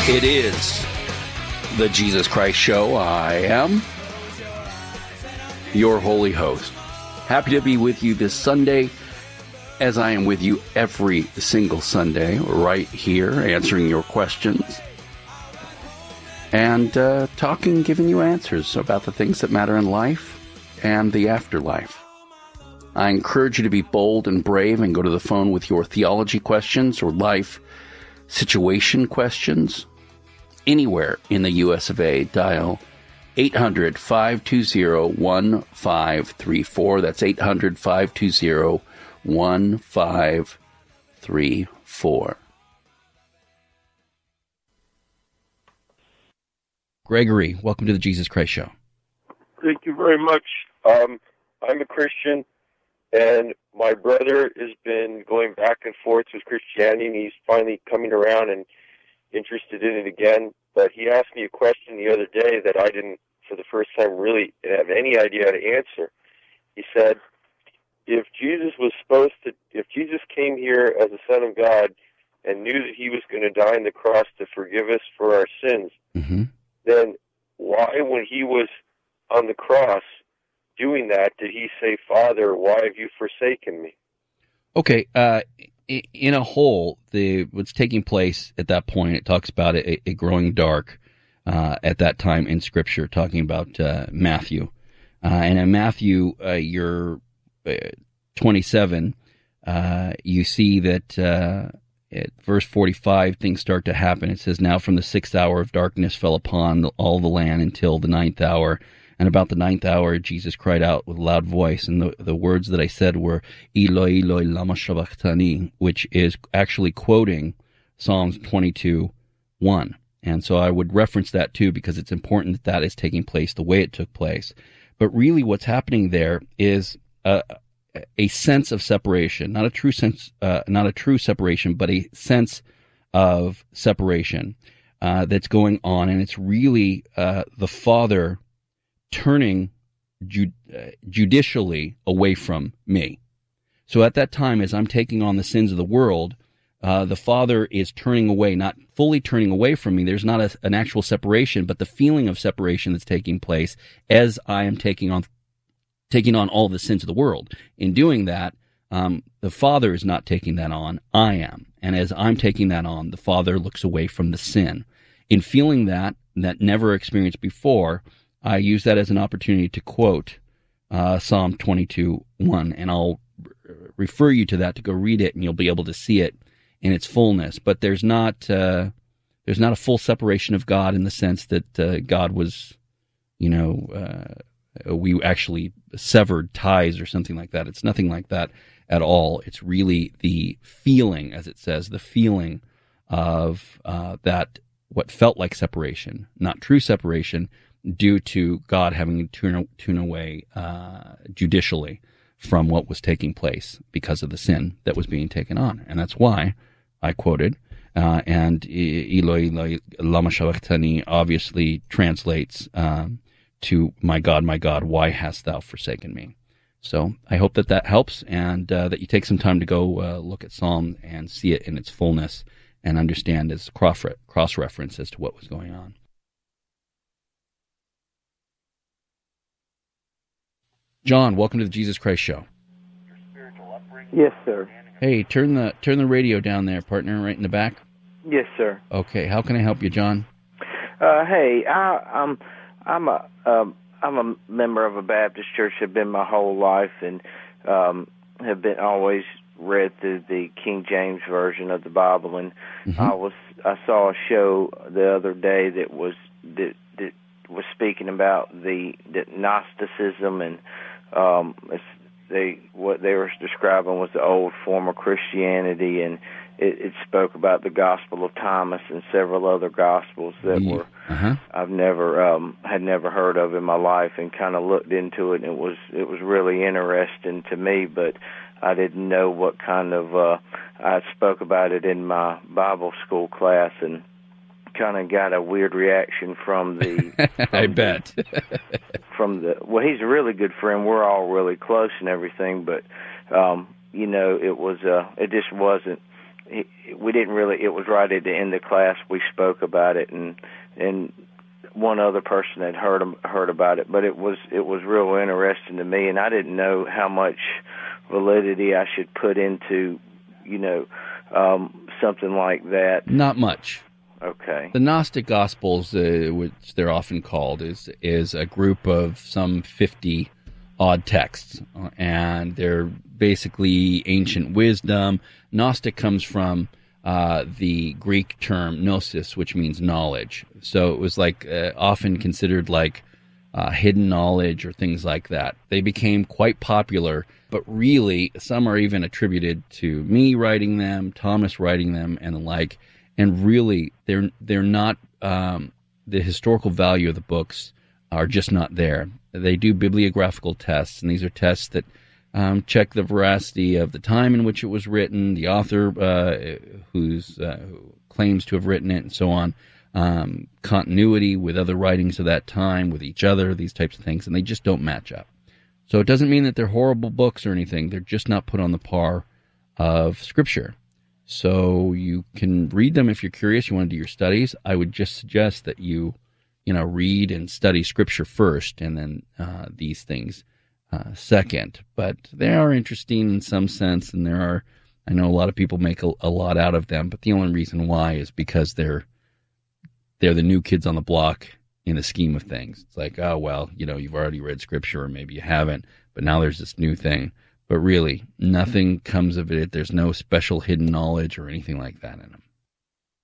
It is the Jesus Christ Show. I am your holy host. Happy to be with you this Sunday, as I am with you every single Sunday, right here, answering your questions and talking, giving you answers about the things that matter in life and the afterlife. I encourage you to be bold and brave and go to the phone with your theology questions or life situation questions. Anywhere in the U.S. of A, dial 800-520-1534. That's 800-520-1534. Gregory, welcome to the Jesus Christ Show. Thank you very much. I'm a Christian, and my brother has been going back and forth with Christianity, and he's finally coming around and interested in it again. But he asked me a question the other day that I didn't, for the first time, really have any idea how to answer. He said, if Jesus came here as the Son of God and knew that he was going to die on the cross to forgive us for our sins, then why, when he was on the cross doing that, did he say, Father, why have you forsaken me? Okay, in a whole, what's taking place at that point, it talks about it growing dark at that time in Scripture, talking about Matthew. And in Matthew, you're 27, you see that at verse 45, things start to happen. It says, now from the 6th hour of darkness fell upon all the land until the 9th hour. And about the 9th hour, Jesus cried out with a loud voice, and the words that I said were, Eloi, Eloi, lama sabachthani, which is actually quoting Psalms 22:1. And so I would reference that too, because it's important that that is taking place the way it took place. But really what's happening there is a sense of separation, not a true separation, but a sense of separation that's going on. And it's really the Father turning judicially away from me. So at that time, as I'm taking on the sins of the world, the Father is turning away, not fully turning away from me. There's not an actual separation, but the feeling of separation that's taking place as I am taking on all the sins of the world. In doing that, the Father is not taking that on, I am. And as I'm taking that on, the Father looks away from the sin. In feeling that never experienced before, I use that as an opportunity to quote Psalm 22:1, and I'll refer you to that to go read it, and you'll be able to see it in its fullness. But there's not a full separation of God in the sense that God was, we actually severed ties or something like that. It's nothing like that at all. It's really the feeling, as it says, the feeling of that what felt like separation, not true separation, due to God having to turn away judicially from what was taking place because of the sin that was being taken on. And that's why I quoted, and Eloi, Eloi, lama sabachthani obviously translates to my God, why hast thou forsaken me? So I hope that helps, and that you take some time to go look at Psalm and see it in its fullness and understand as cross-reference as to what was going on. John, welcome to the Jesus Christ Show. Yes, sir. Hey, turn the radio down there, partner, right in the back. Yes, sir. Okay, how can I help you, John? Hey, I'm a member of a Baptist church. Have been my whole life, and have been always read through the King James version of the Bible. And I saw a show the other day that was speaking about the Gnosticism, and what they were describing was the old form of Christianity, and it spoke about the Gospel of Thomas and several other Gospels that were I've never heard of in my life, and kind of looked into it, and it was really interesting to me, but I didn't know what kind of I spoke about it in my Bible school class, and kind of got a weird reaction from the bet well, he's a really good friend. We're all really close and everything, but it just wasn't we didn't really. It was right at the end of class we spoke about it, and one other person had heard about it, but it was real interesting to me, and I didn't know how much validity I should put into, something like that. Not much. Okay. The Gnostic Gospels, which they're often called, is a group of some 50 odd texts, and they're basically ancient wisdom. Gnostic comes from the Greek term gnosis, which means knowledge. So it was like often considered like hidden knowledge or things like that. They became quite popular, but really some are even attributed to me writing them, Thomas writing them, and the like. And really, they're not the historical value of the books are just not there. They do bibliographical tests, and these are tests that check the veracity of the time in which it was written, the author who claims to have written it, and so on, continuity with other writings of that time, with each other, these types of things, and they just don't match up. So it doesn't mean that they're horrible books or anything. They're just not put on the par of Scripture. So you can read them if you're curious, you want to do your studies. I would just suggest that you read and study Scripture first, and then these things second. But they are interesting in some sense, and I know a lot of people make a lot out of them, but the only reason why is because they're the new kids on the block in the scheme of things. It's like, oh, well, you've already read Scripture, or maybe you haven't, but now there's this new thing. But really, nothing comes of it. There's no special hidden knowledge or anything like that in them.